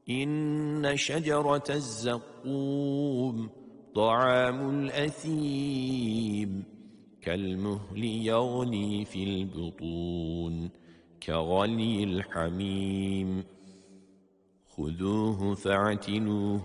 إن شجرة الزقوم طعام الأثيم كالمهل يغلي في البطون كغلي الحميم خذوه فاعتلوه